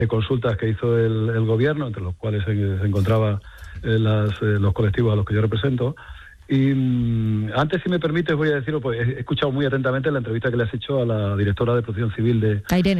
consultas que hizo el gobierno, entre los cuales se encontraba los colectivos a los que yo represento. Y antes, si me permites, voy a decirlo, pues he escuchado muy atentamente la entrevista que le has hecho a la directora de Protección Civil de